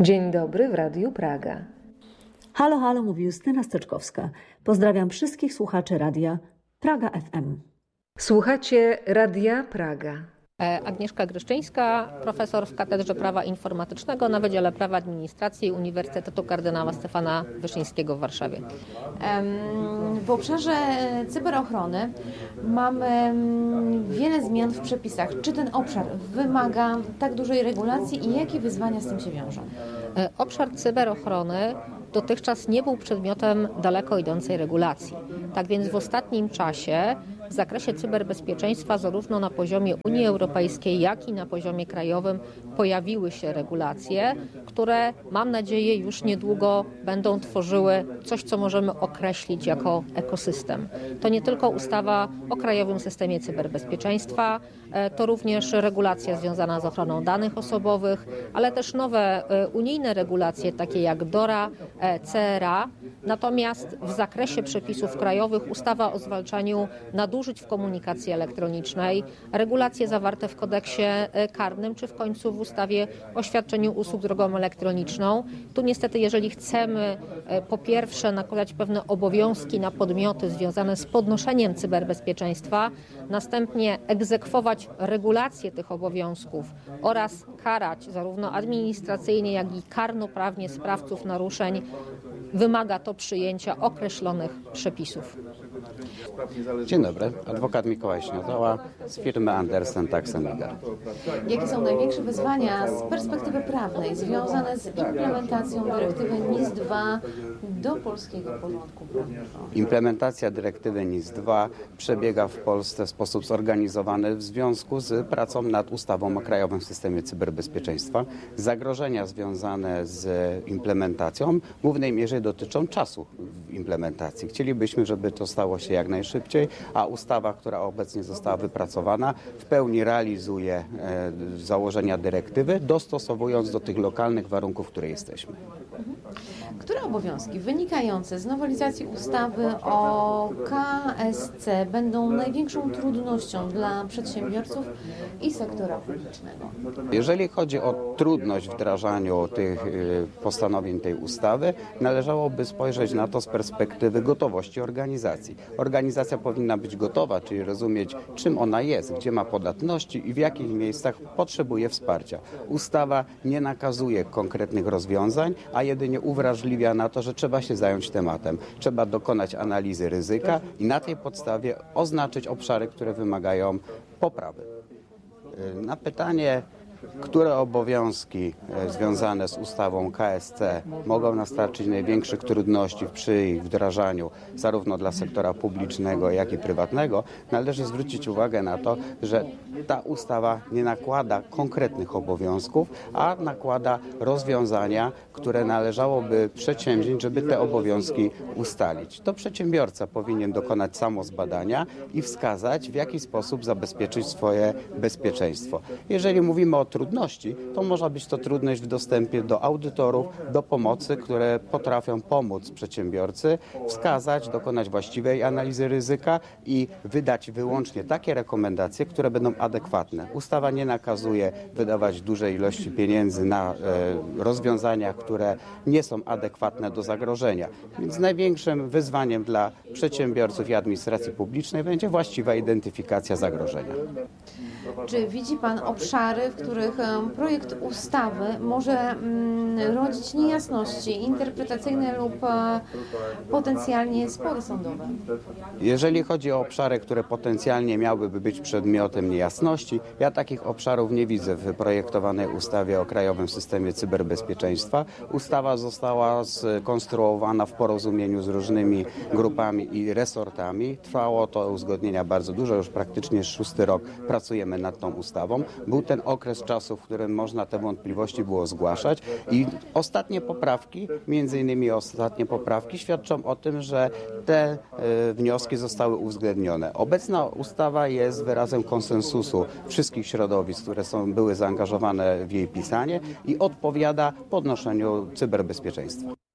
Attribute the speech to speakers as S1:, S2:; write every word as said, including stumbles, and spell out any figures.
S1: Dzień dobry w Radiu Praga.
S2: Halo, halo, mówi Justyna Steczkowska. Pozdrawiam wszystkich słuchaczy radia Praga F M.
S1: Słuchacie Radia Praga.
S3: Agnieszka Gryszczyńska, profesor w Katedrze Prawa Informatycznego na Wydziale Prawa Administracji Uniwersytetu Kardynała Stefana Wyszyńskiego w Warszawie.
S4: W obszarze cyberochrony mamy wiele zmian w przepisach. Czy ten obszar wymaga tak dużej regulacji i jakie wyzwania z tym się wiążą?
S3: Obszar cyberochrony dotychczas nie był przedmiotem daleko idącej regulacji. Tak więc w ostatnim czasie w zakresie cyberbezpieczeństwa zarówno na poziomie Unii Europejskiej, jak i na poziomie krajowym pojawiły się regulacje, które mam nadzieję już niedługo będą tworzyły coś, co możemy określić jako ekosystem. To nie tylko ustawa o krajowym systemie cyberbezpieczeństwa, to również regulacja związana z ochroną danych osobowych, ale też nowe unijne regulacje takie jak DORA, C R A. Natomiast w zakresie przepisów krajowych ustawa o zwalczaniu nadużyć w komunikacji elektronicznej, regulacje zawarte w kodeksie karnym czy w końcu w ustawie o świadczeniu usług drogą elektroniczną. Tu niestety, jeżeli chcemy po pierwsze nakładać pewne obowiązki na podmioty związane z podnoszeniem cyberbezpieczeństwa, następnie egzekwować regulacje tych obowiązków oraz karać zarówno administracyjnie, jak i karnoprawnie sprawców naruszeń, wymaga to przyjęcia określonych przepisów.
S5: Dzień dobry, adwokat Mikołaj Śniadała z firmy Andersen Tax and Legal.
S4: Jakie są największe wyzwania z perspektywy prawnej związane z implementacją dyrektywy N I S dwa do polskiego porządku prawnego?
S5: Implementacja dyrektywy N I S dwa przebiega w Polsce w sposób zorganizowany w związku z pracą nad ustawą o krajowym systemie cyberbezpieczeństwa. Zagrożenia związane z implementacją w głównej mierze dotyczą czasu implementacji. Chcielibyśmy, żeby to stało się jak najszybciej, a ustawa, która obecnie została wypracowana, w pełni realizuje e, założenia dyrektywy, dostosowując do tych lokalnych warunków, w których jesteśmy.
S4: Które obowiązki wynikające z nowelizacji ustawy o K S C będą największą trudnością dla przedsiębiorców i sektora publicznego?
S5: Jeżeli chodzi o trudność w wdrażaniu tych postanowień tej ustawy, należałoby spojrzeć na to z perspektywy gotowości organizacji. Organizacja powinna być gotowa, czyli rozumieć, czym ona jest, gdzie ma podatności i w jakich miejscach potrzebuje wsparcia. Ustawa nie nakazuje konkretnych rozwiązań, a jedynie uwrażliwia na to, że trzeba się zająć tematem. Trzeba dokonać analizy ryzyka i na tej podstawie oznaczyć obszary, które wymagają poprawy. Na pytanie, które obowiązki związane z ustawą K S C mogą nastarczyć największych trudności przy ich wdrażaniu zarówno dla sektora publicznego, jak i prywatnego, należy zwrócić uwagę na to, że ta ustawa nie nakłada konkretnych obowiązków, a nakłada rozwiązania, które należałoby przedsięwziąć, żeby te obowiązki ustalić. To przedsiębiorca powinien dokonać samozbadania i wskazać, w jaki sposób zabezpieczyć swoje bezpieczeństwo. Jeżeli mówimy o trudności, to może być to trudność w dostępie do audytorów, do pomocy, które potrafią pomóc przedsiębiorcy, wskazać, dokonać właściwej analizy ryzyka i wydać wyłącznie takie rekomendacje, które będą adekwatne. Ustawa nie nakazuje wydawać dużej ilości pieniędzy na e, rozwiązania, które nie są adekwatne do zagrożenia. Więc największym wyzwaniem dla przedsiębiorców i administracji publicznej będzie właściwa identyfikacja zagrożenia.
S4: Czy widzi Pan obszary, w których projekt ustawy może rodzić niejasności interpretacyjne lub potencjalnie spory sądowe?
S5: Jeżeli chodzi o obszary, które potencjalnie miałyby być przedmiotem niejasności, ja takich obszarów nie widzę w projektowanej ustawie o krajowym systemie cyberbezpieczeństwa. Ustawa została skonstruowana w porozumieniu z różnymi grupami i resortami. Trwało to uzgodnienia bardzo dużo, już praktycznie szósty rok pracujemy nad tą ustawą. Był ten okres czasu, w którym można te wątpliwości było zgłaszać i ostatnie poprawki, między innymi ostatnie poprawki świadczą o tym, że te y, wnioski zostały uwzględnione. Obecna ustawa jest wyrazem konsensusu wszystkich środowisk, które są, były zaangażowane w jej pisanie i odpowiada podnoszeniu cyberbezpieczeństwa.